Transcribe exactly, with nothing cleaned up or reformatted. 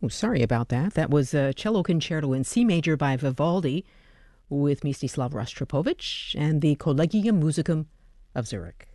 Oh, sorry about that. That was a cello concerto in C major by Vivaldi with Mstislav Rostropovich and the Collegium Musicum of Zurich.